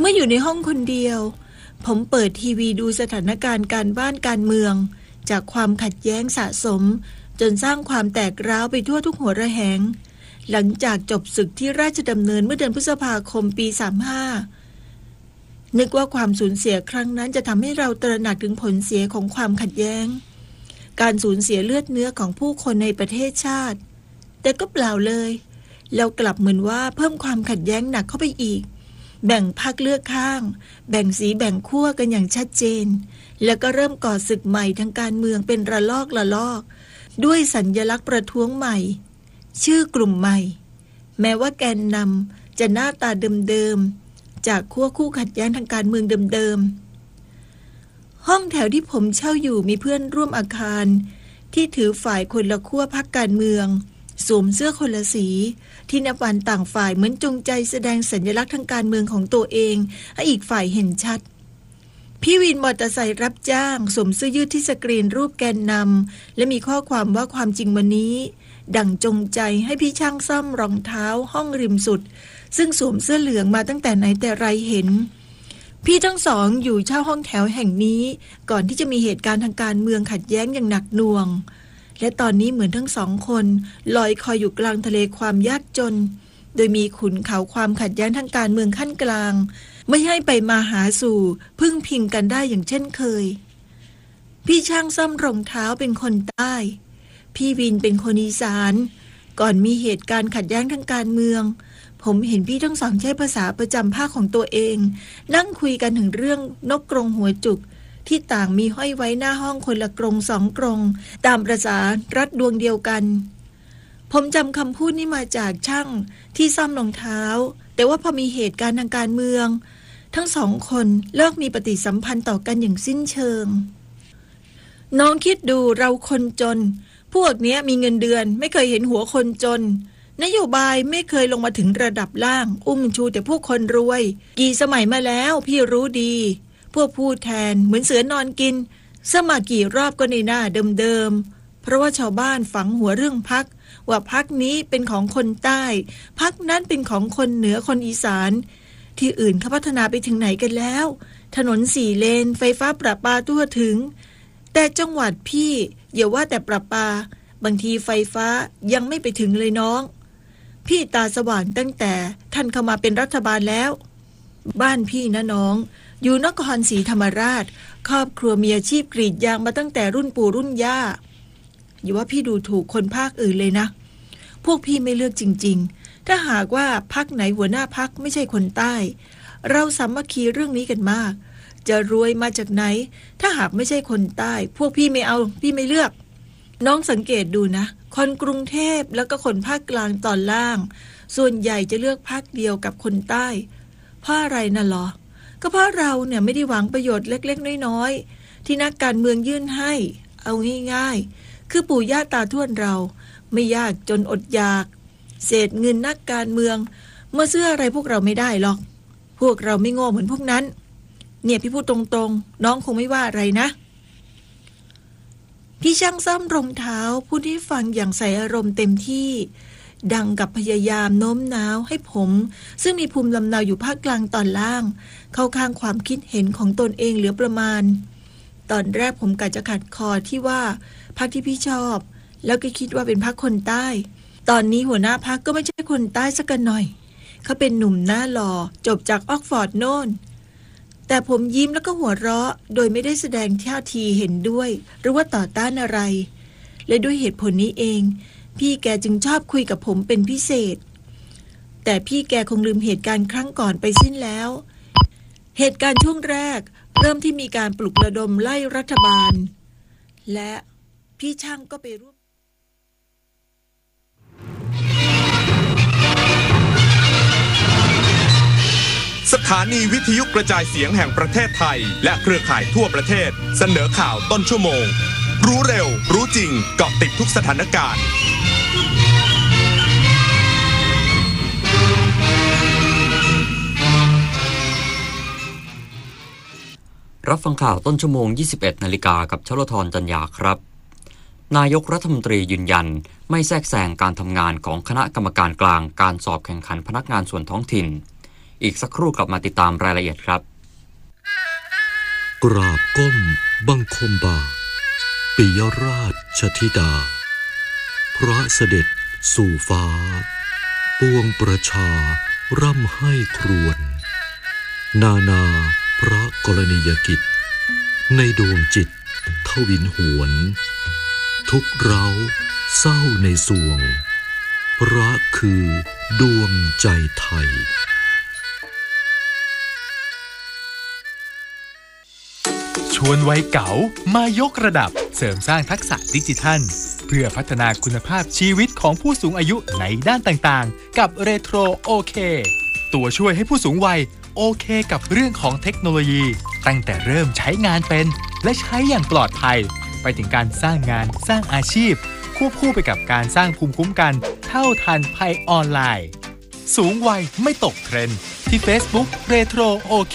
เมื่ออยู่ในห้องคนเดียวผมเปิดทีวีดูสถานการณ์การบ้านการเมืองจากความขัดแย้งสะสมจนสร้างความแตกร้าวไปทั่วทุกหัวระแหงหลังจากจบศึกที่ราชดำเนินเมื่อเดือนพฤษภาคมปี35นึกว่าความสูญเสียครั้งนั้นจะทำให้เราตระหนักถึงผลเสียของความขัดแย้งการสูญเสียเลือดเนื้อของผู้คนในประเทศชาติแต่ก็เปล่าเลยเรากลับเหมือนว่าเพิ่มความขัดแย้งหนักเข้าไปอีกแบ่งพรรคเลือกข้างแบ่งสีแบ่งขั้วกันอย่างชัดเจนแล้วก็เริ่มก่อศึกใหม่ทางการเมืองเป็นระลอกด้วยสัญลักษณ์ประท้วงใหม่ชื่อกลุ่มใหม่แม้ว่าแกนนำจะหน้าตาเดิมๆจากขั้วคู่ขัดแย้งทางการเมืองเดิมๆห้องแถวที่ผมเช่าอยู่มีเพื่อนร่วมอาคารที่ถือฝ่ายคนละขั้วพรรคการเมืองสวมเสื้อคนละสีที่นับวันต่างฝ่ายเหมือนจงใจแสดงสัญลักษณ์ทางการเมืองของตัวเองให้อีกฝ่ายเห็นชัดพี่วินมอเตอร์ไซค์รับจ้างสวมเสื้อยืดที่สกรีนรูปแกนนำและมีข้อความว่าความจริงวันนี้ดั่งจงใจให้พี่ช่างซ่อมรองเท้าห้องริมสุดซึ่งสวมเสื้อเหลืองมาตั้งแต่ไหนแต่ไรเห็นพี่ทั้งสองอยู่เช่าห้องแถวแห่งนี้ก่อนที่จะมีเหตุการณ์ทางการเมืองขัดแย้งอย่างหนักหน่วงและตอนนี้เหมือนทั้งสองคนลอยคอยอยู่กลางทะเลความยากจนโดยมีขุนเขาความขัดแย้งทางการเมืองขั้นกลางไม่ให้ไปมาหาสู่พึ่งพิงกันได้อย่างเช่นเคยพี่ช่างซ่อมรองเท้าเป็นคนใต้พี่วินเป็นคนอีสานก่อนมีเหตุการณ์ขัดแย้งทางการเมืองผมเห็นพี่ทั้งสองใช้ภาษาประจำภาคของตัวเองนั่งคุยกันถึงเรื่องนกกรงหัวจุกที่ต่างมีห้อยไว้หน้าห้องคนละกรง2 กรงตามประสารัดดวงเดียวกันผมจำคำพูดนี้มาจากช่างที่ซ่อมรองเท้าแต่ว่าพอมีเหตุการณ์ทางการเมืองทั้งสองคนเลิกมีปฏิสัมพันธ์ต่อกันอย่างสิ้นเชิงน้องคิดดูเราคนจนพวกเนี้ยมีเงินเดือนไม่เคยเห็นหัวคนจนนโยบายไม่เคยลงมาถึงระดับล่างอุ้มชูแต่พวกคนรวยกี่สมัยมาแล้วพี่รู้ดีพวกผู้แทนเหมือนเสือนอนกินสมัครกี่รอบก็ในหน้าเดิมๆเพราะว่าชาวบ้านฝังหัวเรื่องพรรคว่าพรรคนี้เป็นของคนใต้พรรคนั้นเป็นของคนเหนือคนอีสานที่อื่นเขาพัฒนาไปถึงไหนกันแล้วถนน4 เลนไฟฟ้าประปาทั่วถึงแต่จังหวัดพี่อย่าว่าแต่ประปาบางทีไฟฟ้ายังไม่ไปถึงเลยน้องพี่ตาสว่างตั้งแต่ท่านเข้ามาเป็นรัฐบาลแล้วบ้านพี่นะน้องอยู่นครศรีธรรมราชครอบครัวมีอาชีพกรีดยางมาตั้งแต่รุ่นปู่รุ่นย่าอย่าว่าพี่ดูถูกคนภาคอื่นเลยนะพวกพี่ไม่เลือกจริงๆถ้าหากว่าพรรคไหนหัวหน้าพรรคไม่ใช่คนใต้เราสามัคคีเรื่องนี้กันมากจะรวยมาจากไหนถ้าหากไม่ใช่คนใต้พวกพี่ไม่เอาพี่ไม่เลือกน้องสังเกตดูนะคนกรุงเทพแล้วก็คนภาคกลางตอนล่างส่วนใหญ่จะเลือกพรรคเดียวกับคนใต้เพราะอะไรน่ะหรอก็เพราะเราเนี่ยไม่ได้หวังประโยชน์เล็กๆน้อยๆที่นักการเมืองยื่นให้เอาง่ายๆคือปู่ย่าตาทวดเราไม่ยากจนอดอยากเศษเงินนักการเมืองมาซื้ออะไรพวกเราไม่ได้หรอกพวกเราไม่โง่เหมือนพวกนั้นเนี่ยพี่พูดตรงๆน้องคงไม่ว่าอะไรนะพี่ช่างซ่อมรองเท้าพูดให้ฟังอย่างใส่อารมณ์เต็มที่ดังกับพยายามโน้มน้าวให้ผมซึ่งมีภูมิลำเนาอยู่ภาคกลางตอนล่างเข้าข้างความคิดเห็นของตนเองเหลือประมาณตอนแรกผมกะจะขัดคอที่ว่าพรรคที่พี่ชอบแล้วก็คิดว่าเป็นพรรคคนใต้ตอนนี้หัวหน้าพรรคก็ไม่ใช่คนใต้สักกันหน่อยเขาเป็นหนุ่มหน้าหล่อจบจากออกฟอร์ดโน่นแต่ผมยิ้มแล้วก็หัวเราะโดยไม่ได้แสดงท่าทีเห็นด้วยหรือว่าต่อต้านอะไรและด้วยเหตุผลนี้เองพี่แกจึงชอบคุยกับผมเป็นพิเศษแต่พี่แกคงลืมเหตุการณ์ครั้งก่อนไปสิ้นแล้วเหตุการณ์ช่วงแรกเริ่มที่มีการปลุกระดมไล่รัฐบาลและพี่ช่างก็ไปร่วมสถานีวิทยุกระจายเสียงแห่งประเทศไทยและเครือข่ายทั่วประเทศเสนอข่าวต้นชั่วโมงรู้เร็วรู้จริงเกาะติดทุกสถานการณ์รับฟังข่าวต้นชั่วโมง 21 นาฬิกากับชลธร จันยาครับนายกรัฐมนตรียืนยันไม่แทรกแซงการทำงานของคณะกรรมการกลางการสอบแข่งขันพนักงานส่วนท้องถิ่นอีกสักครู่กลับมาติดตามรายละเอียดครับกราบก้มบังคมบาทปิยราชธิดาพระเสด็จสู่ฟ้าปวงประชาร่ำให้ครวญนานาพระกรณียกิจในดวงจิตทวินหวนทุกเร้าเศร้าในสวงพระคือดวงใจไทยชวนวัยเก๋ามายกระดับเสริมสร้างทักษะดิจิทัลเพื่อพัฒนาคุณภาพชีวิตของผู้สูงอายุในด้านต่างๆกับเรโทรโอเคตัวช่วยให้ผู้สูงวัยโอเคกับเรื่องของเทคโนโลยีตั้งแต่เริ่มใช้งานเป็นและใช้อย่างปลอดภัยไปถึงการสร้างงานสร้างอาชีพควบคู่ไปกับการสร้างภูมิคุ้มกันเท่าทันภัยออนไลน์สูงวัยไม่ตกเทรนด์ที่ Facebook เรโทรโอเค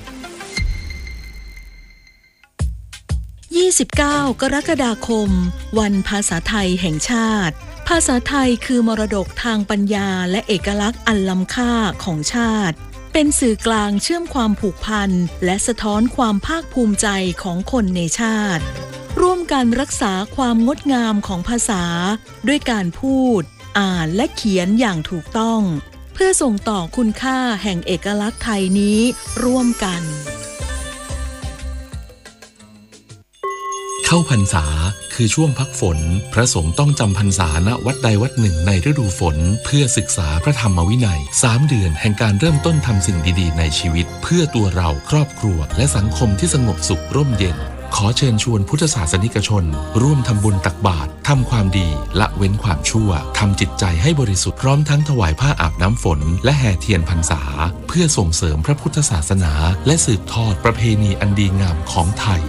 29 กรกฎาคมวันภาษาไทยแห่งชาติภาษาไทยคือมรดกทางปัญญาและเอกลักษณ์อันล้ำค่าของชาติเป็นสื่อกลางเชื่อมความผูกพันและสะท้อนความภาคภูมิใจของคนในชาติร่วมกันรักษาความงดงามของภาษาด้วยการพูดอ่านและเขียนอย่างถูกต้องเพื่อส่งต่อคุณค่าแห่งเอกลักษณ์ไทยนี้ร่วมกันเข้าพรรษาคือช่วงพักฝนพระสงฆ์ต้องจำพรรษาณวัดใดวัดหนึ่งในฤดูฝนเพื่อศึกษาพระธรรมวินัย3 เดือนแห่งการเริ่มต้นทำสิ่งดีๆในชีวิตเพื่อตัวเราครอบครัวและสังคมที่สงบสุขร่มเย็นขอเชิญชวนพุทธศาสนิกชนร่วมทำบุญตักบาตรทำความดีละเว้นความชั่วทำจิตใจให้บริสุทธิ์พร้อมทั้งถวายผ้าอาบน้ำฝนและแห่เทียนพรรษาเพื่อส่งเสริมพระพุทธศาสนาและสืบทอดประเพณีอันดีงามของไทย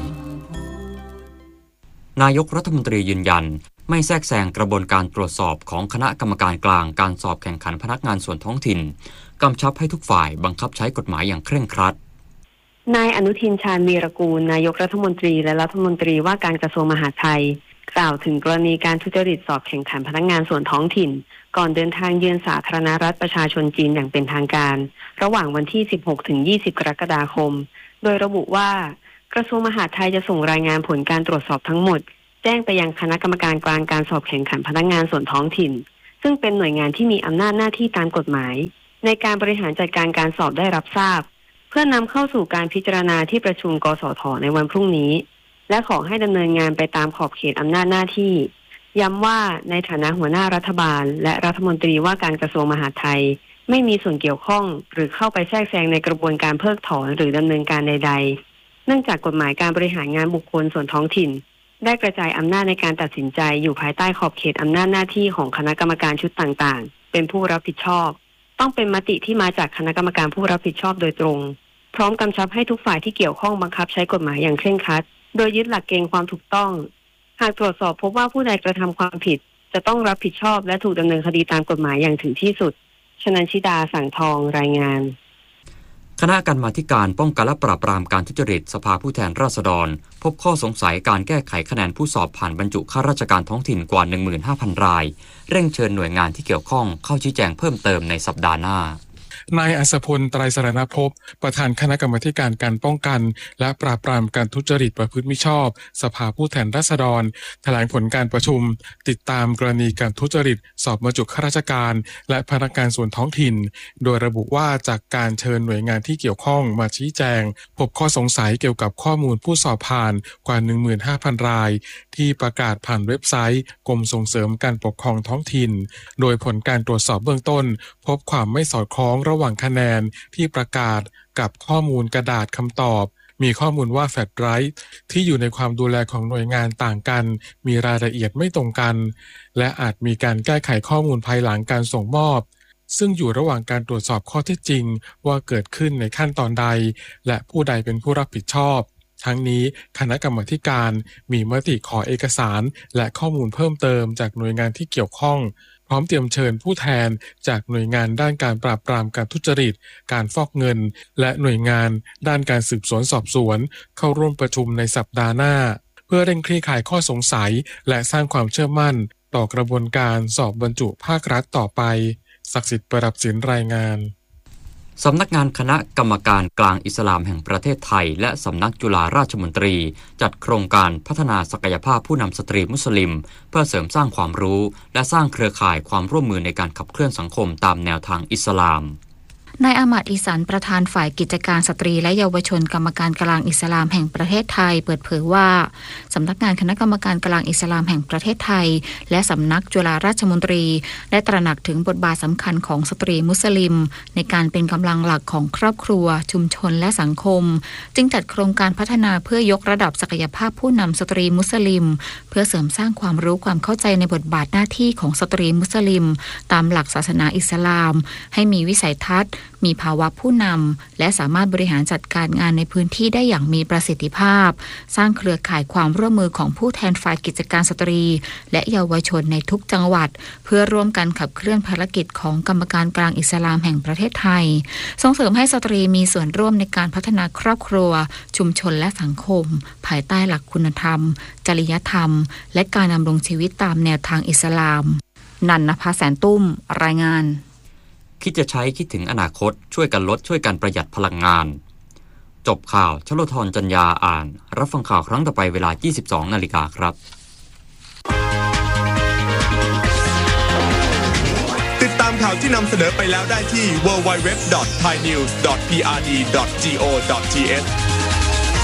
นายกรัฐมนตรียืนยันไม่แทรกแซงกระบวนการตรวจสอบของคณะกรรมการกลางการสอบแข่งขันพนักงานส่วนท้องถิ่นกำชับให้ทุกฝ่ายบังคับใช้กฎหมายอย่างเคร่งครัดนายอนุทินชาญวีรกูลนายกรัฐมนตรีและรัฐมนตรีว่าการกระทรวงมหาดไทยกล่าวถึงกรณีการทุจริตสอบแข่งขันพนักงานส่วนท้องถิ่นก่อนเดินทางเยือนสาธารณรัฐประชาชนจีนอย่างเป็นทางการระหว่างวันที่ 16-20 กรกฎาคมโดยระบุว่ากระทรวงมหาดไทยจะส่งรายงานผลการตรวจสอบทั้งหมดแจ้งไปยังคณะกรรมการกลางการสอบแข่งขันพนักงานส่วนท้องถิ่นซึ่งเป็นหน่วยงานที่มีอำนาจหน้าที่ตามกฎหมายในการบริหารจัดการการสอบได้รับทราบเพื่อนำเข้าสู่การพิจารณาที่ประชุมกสท.ในวันพรุ่งนี้และขอให้ดำเนินงานไปตามขอบเขตอำนาจหน้าที่ย้ำว่าในฐานะหัวหน้ารัฐบาลและรัฐมนตรีว่าการกระทรวงมหาดไทยไม่มีส่วนเกี่ยวข้องหรือเข้าไปแทรกแซงในกระบวนการเพิกถอนหรือดำเนินการใดๆเนื่องจากกฎหมายการบริหารงานบุคคลส่วนท้องถิ่นได้กระจายอำนาจในการตัดสินใจอยู่ภายใต้ขอบเขตอำนาจหน้าที่ของคณะกรรมการชุดต่างๆเป็นผู้รับผิดชอบต้องเป็นมติที่มาจากคณะกรรมการผู้รับผิดชอบโดยตรงพร้อมกำชับให้ทุกฝ่ายที่เกี่ยวข้องบังคับใช้กฎหมายอย่างเคร่งครัดโดยยึดหลักเกณฑ์ความถูกต้องหากตรวจสอบพบว่าผู้ใดกระทำความผิดจะต้องรับผิดชอบและถูกดำเนินคดีตามกฎหมายอย่างถึงที่สุดชนันชิดาสังทองรายงานคณะกรรมาธิการป้องกันและปราบปรามการทุจริตสภาผู้แทนราษฎรพบข้อสงสัยการแก้ไขคะแนนผู้สอบผ่านบรรจุข้าราชการท้องถิ่นกว่า 15,000 รายเร่งเชิญหน่วยงานที่เกี่ยวข้องเข้าชี้แจงเพิ่มเติมในสัปดาห์หน้านายอัศพล ไตรสรณภพประธานคณะกรรมาธิการการป้องกันและปราบปรามการทุจริตประพฤติมิชอบสภาผู้แทนราษฎรแถลงผลการประชุมติดตามกรณีการทุจริตสอบบรรจุข้าราชการและพนักงานส่วนท้องถิ่นโดยระบุว่าจากการเชิญหน่วยงานที่เกี่ยวข้องมาชี้แจงพบข้อสงสัยเกี่ยวกับข้อมูลผู้สอบผ่านกว่า 15,000 รายที่ประกาศผ่านเว็บไซต์กรมส่งเสริมการปกครองท้องถิ่นโดยผลการตรวจสอบเบื้องต้นพบความไม่สอดคล้องระหว่างคะแนนที่ประกาศกับข้อมูลกระดาษคำตอบมีข้อมูลว่าแฟลชไดรฟ์ที่อยู่ในความดูแลของหน่วยงานต่างกันมีรายละเอียดไม่ตรงกันและอาจมีการแก้ไขข้อมูลภายหลังการส่งมอบซึ่งอยู่ระหว่างการตรวจสอบข้อเท็จจริงว่าเกิดขึ้นในขั้นตอนใดและผู้ใดเป็นผู้รับผิดชอบทั้งนี้คณะกรรมาธิการมีมติขอเอกสารและข้อมูลเพิ่มเติมจากหน่วยงานที่เกี่ยวข้องพร้อมเตรียมเชิญผู้แทนจากหน่วยงานด้านการปราบปรามการทุจริตการฟอกเงินและหน่วยงานด้านการสืบสวนสอบสวนเข้าร่วมประชุมในสัปดาห์หน้าเพื่อเร่งคลี่คลายข้อสงสัยและสร้างความเชื่อมั่นต่อกระบวนการสอบบรรจุภาครัฐต่อไปศักดิ์สิทธิ์ประดับศิลป์รายงานสำนักงานคณะกรรมการกลางอิสลามแห่งประเทศไทยและสำนักจุฬาราชมนตรีจัดโครงการพัฒนาศักยภาพผู้นำสตรีมุสลิมเพื่อเสริมสร้างความรู้และสร้างเครือข่ายความร่วมมือในการขับเคลื่อนสังคมตามแนวทางอิสลามนายอามัดอิสันประธานฝ่ายกิจการสตรีและเยาวชนกรรมการกลางอิสลามแห่งประเทศไทยเปิดเผยว่าสำนักงานคณะกรรมการกลางอิสลามแห่งประเทศไทยและสำนักจุฬาราชมนตรีได้ตระหนักถึงบทบาทสำคัญของสตรีมุสลิมในการเป็นกำลังหลักของครอบครัวชุมชนและสังคมจึงจัดโครงการพัฒนาเพื่อยกระดับศักยภาพผู้นำสตรีมุสลิมเพื่อเสริมสร้างความรู้ความเข้าใจในบทบาทหน้าที่ของสตรีมุสลิมตามหลักศาสนาอิสลามให้มีวิสัยทัศน์มีภาวะผู้นำและสามารถบริหารจัดการงานในพื้นที่ได้อย่างมีประสิทธิภาพสร้างเครือข่ายความร่วมมือของผู้แทนฝ่ายกิจการสตรีและเยาวชนในทุกจังหวัดเพื่อร่วมกันขับเคลื่อนภารกิจของกรรมการกลางอิสลามแห่งประเทศไทยส่งเสริมให้สตรีมีส่วนร่วมในการพัฒนาครอบครัวชุมชนและสังคมภายใต้หลักคุณธรรมจริยธรรมและการดำรงชีวิตตามแนวทางอิสลามนันนภาแสนตุ้มรายงานคิดจะใช้คิดถึงอนาคตช่วยกันลดช่วยกันประหยัดพลังงานจบข่าวชโลธรจัญญาอ่านรับฟังข่าวครั้งต่อไปเวลา 22:00 น.ครับติดตามข่าวที่นำเสนอไปแล้วได้ที่ www.thainews.prd.go.th